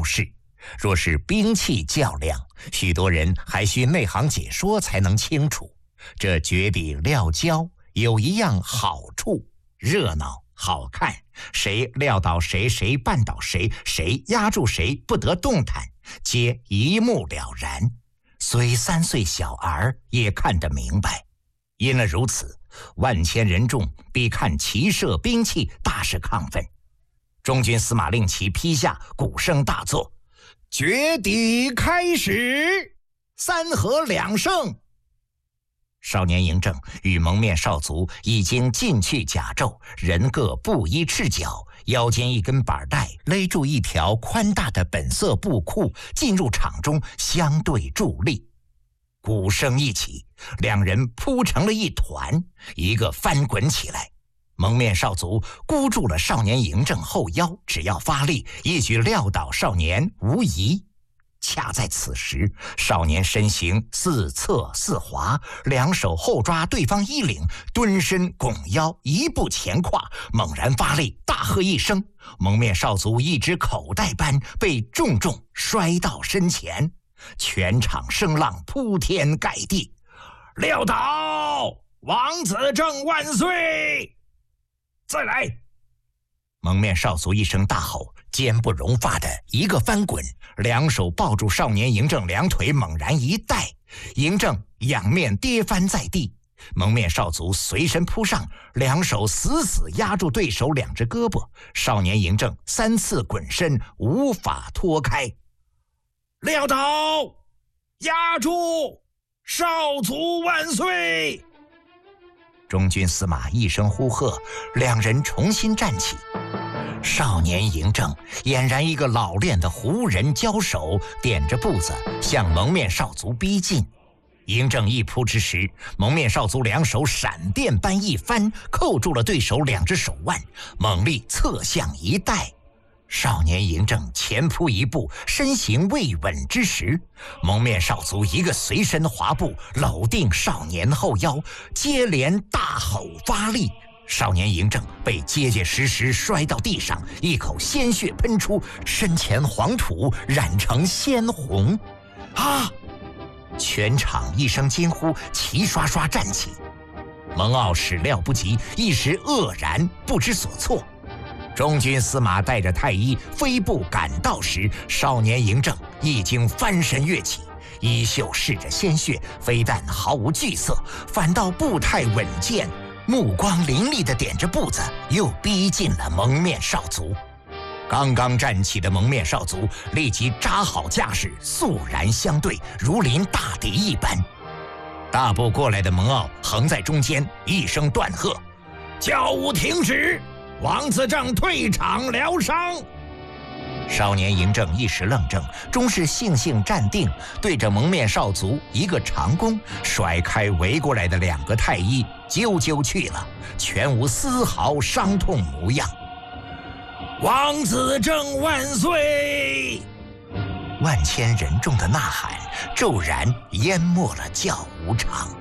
事。若是兵器较量，许多人还需内行解说才能清楚。这绝比撂跤有一样好处，热闹好看，谁撂倒谁，谁绊倒谁，谁压住谁，不得动弹，皆一目了然，虽3岁小儿也看得明白。因了如此，万千人众比看骑射兵器大是亢奋。中军司马令旗披下，鼓声大作，决敌开始，3合2胜。少年嬴政与蒙面少卒已经进去甲胄，人各布衣赤脚，腰间一根板带勒住一条宽大的本色布裤，进入场中相对伫立。鼓声一起，两人扑成了一团，一个翻滚起来。蒙面少卒箍住了少年嬴政后腰，只要发力，一举撂倒少年无疑。恰在此时，少年身形似侧似滑，两手后抓对方衣领，蹲身拱腰，一步前跨，猛然发力，大喝一声，蒙面少卒一只口袋般被重重摔到身前，全场声浪铺天盖地，撂倒，王子正万岁！再来！蒙面少卒一声大吼，坚不容发的一个翻滚，两手抱住少年嬴政两腿，猛然一带，嬴政仰面跌翻在地。蒙面少卒随身扑上，两手死死压住对手两只胳膊，少年嬴政3次滚身，无法脱开。撂倒，压住，少卒万岁！中军司马一声呼喝，两人重新站起。少年嬴政俨然一个老练的胡人交手，点着步子向蒙面少卒逼近。嬴政一扑之时，蒙面少卒两手闪电般一翻，扣住了对手两只手腕，猛力侧向一带。少年嬴政前扑一步，身形未稳之时，蒙面少卒一个随身滑步，搂定少年后腰，接连大吼发力。少年嬴政被结结实实摔到地上，一口鲜血喷出，身前黄土染成鲜红。啊！全场一声惊呼，齐刷刷站起。蒙骜始料不及，一时愕然不知所措。中军司马带着太医飞步赶到时，少年嬴政已经翻身跃起，衣袖拭着鲜血，非但毫无惧色，反倒步态稳健，目光凌厉地点着步子，又逼近了蒙面少卒。刚刚站起的蒙面少卒立即扎好架势，肃然相对，如临大敌一般。大步过来的蒙骜横在中间，一声断喝：“教武停止！王子正退场疗伤。”少年嬴政一时愣怔，终是悻悻站定，对着蒙面少卒一个长弓，甩开围过来的两个太医，啾啾去了，全无丝毫伤痛模样。王子正万岁！万千人众的呐喊骤然淹没了教武场。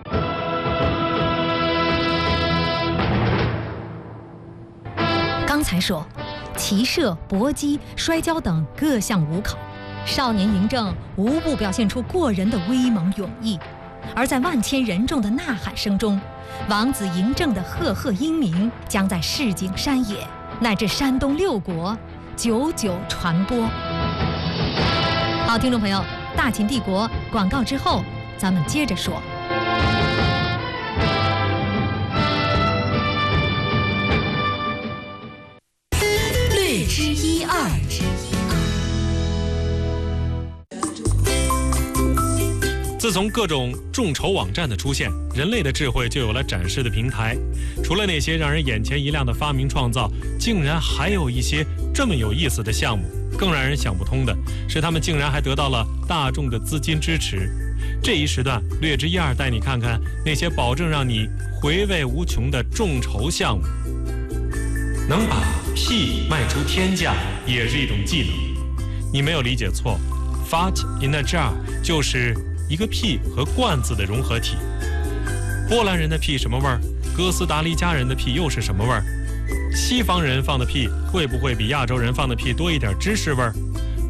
刚才说，骑射、搏击、摔跤等各项武考，少年嬴政无不表现出过人的威猛勇毅。而在万千人众的呐喊声中，王子嬴政的赫赫英名将在市井山野乃至山东6国久久传播。好，听众朋友，大秦帝国广告之后，咱们接着说。 略知一二。 自从各种众筹网站的出现，人类的智慧就有了展示的平台。除了那些让人眼前一亮的发明创造，竟然还有一些这么有意思的项目。更让人想不通的是，他们竟然还得到了大众的资金支持。这一时段，略知一二带你看看那些保证让你回味无穷的众筹项目。能把屁卖出天价也是一种技能。你没有理解错， Fart in a jar 就是一个屁和罐子的融合体。波兰人的屁什么味儿？哥斯达黎加人的屁又是什么味儿？西方人放的屁会不会比亚洲人放的屁多一点芝士味儿？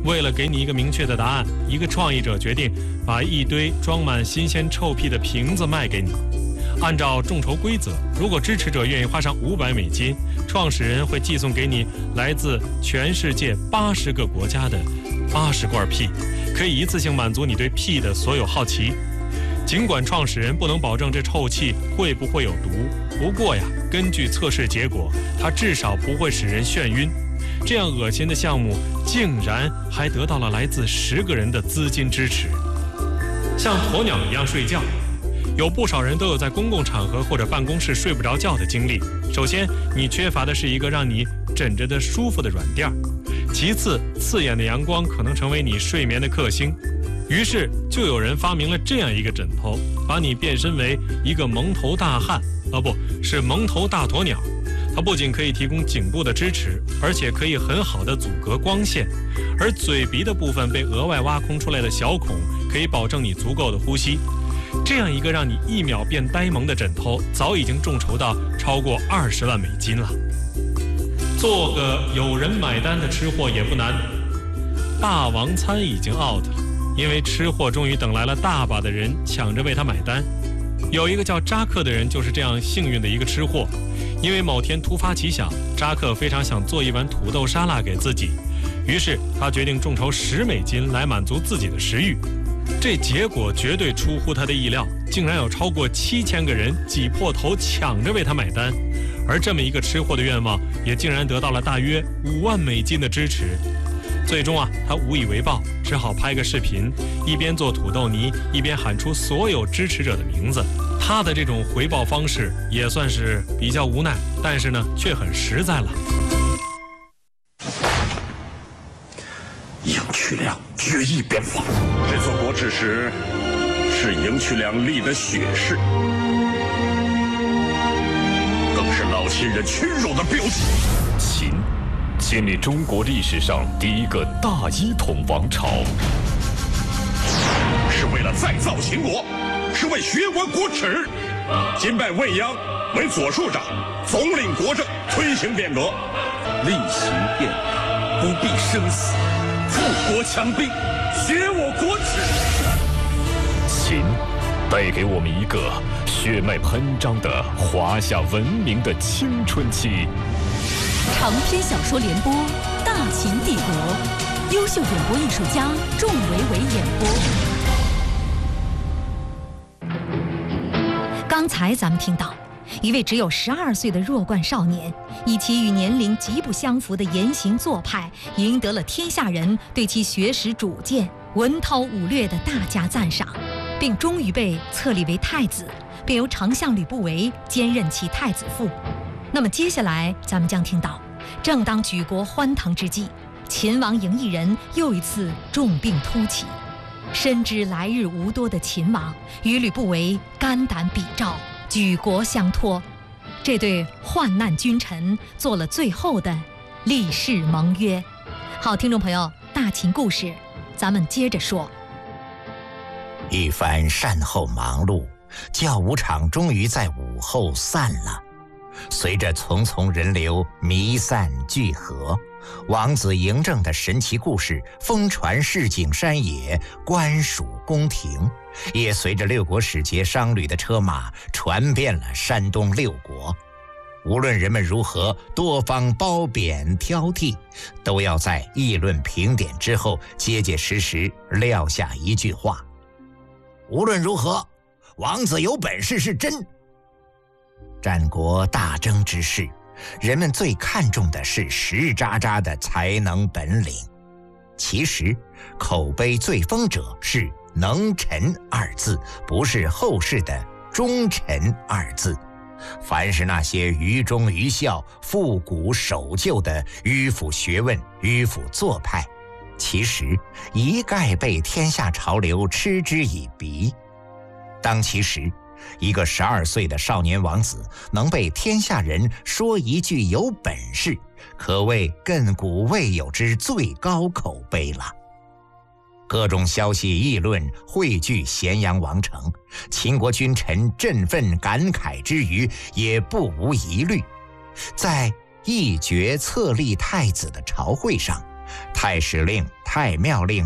为了给你一个明确的答案，一个创意者决定把一堆装满新鲜臭屁的瓶子卖给你。按照众筹规则，如果支持者愿意花上500美金，创始人会寄送给你来自全世界80个国家的80罐屁，可以一次性满足你对屁的所有好奇。尽管创始人不能保证这臭气会不会有毒，不过呀，根据测试结果，它至少不会使人眩晕。这样恶心的项目竟然还得到了来自10个人的资金支持。像鸵鸟一样睡觉，有不少人都有在公共场合或者办公室睡不着觉的经历。首先，你缺乏的是一个让你枕着的舒服的软垫；其次，刺眼的阳光可能成为你睡眠的克星。于是就有人发明了这样一个枕头，把你变身为一个蒙头大汉，不是蒙头大鸵鸟。它不仅可以提供颈部的支持，而且可以很好的阻隔光线，而嘴鼻的部分被额外挖空出来的小孔可以保证你足够的呼吸。这样一个让你1秒变呆萌的枕头，早已经众筹到超过20万美金了。做个有人买单的吃货也不难，霸王餐已经 out 了，因为吃货终于等来了大把的人抢着为他买单。有一个叫扎克的人就是这样幸运的一个吃货，因为某天突发奇想，扎克非常想做一碗土豆沙拉给自己，于是他决定众筹10美金来满足自己的食欲。这结果绝对出乎他的意料，竟然有超过7000个人挤破头抢着为他买单，而这么一个吃货的愿望也竟然得到了大约5万美金的支持。最终他无以为报，只好拍个视频，一边做土豆泥，一边喊出所有支持者的名字。他的这种回报方式也算是比较无奈，但是呢，却很实在了。 赢渠梁决一边防，这座国之石是赢渠梁立的血誓，更是老秦人屈辱的标记。 秦建立中国历史上第一个大一统王朝， 是为了再造秦国，是为学国国耻。今拜未央为左庶长，总领国政，推行变革，厉行变革，不必生死，富国强兵，学我国耻。 秦带给我们一个血脉喷张的华夏文明的青春期。 长篇小说联播《大秦帝国》，优秀演播艺术家仲维维演播。 刚才咱们听到，一位只有12岁的弱冠少年，以其与年龄极不相符的言行做派，赢得了天下人对其学识主见、文韬武略的大加赞赏，并终于被册立为太子，并由丞相吕不韦兼任其太子父。那么接下来咱们将听到，正当举国欢腾之际，秦王嬴异人又一次重病突起。深知来日无多的秦王与吕不韦肝胆比照，举国相托，这对患难君臣做了最后的立誓盟约。好，听众朋友，大秦故事咱们接着说。 一番善后忙碌，教武场终于在午后散了。随着匆匆人流弥散聚合，王子嬴政的神奇故事疯传市井山野，官署宫廷，也随着六国使节商旅的车马传遍了山东6国。无论人们如何多方褒贬挑剔，都要在议论评点之后结结实实撂下一句话：无论如何，王子有本事是真。战国大争之势，人们最看重的是实扎扎的才能本领。其实口碑最丰者是能臣2字，不是后世的忠臣2字。凡是那些愚忠愚孝、复古守旧的迂腐学问、迂腐做派，其实一概被天下潮流嗤之以鼻。当其时，一个12岁的少年王子能被天下人说一句有本事，可谓亘古未有之最高口碑了。各种消息议论汇聚咸阳王城，秦国君臣振奋感慨之余，也不无疑虑。在议决册立太子的朝会上，太史令太庙令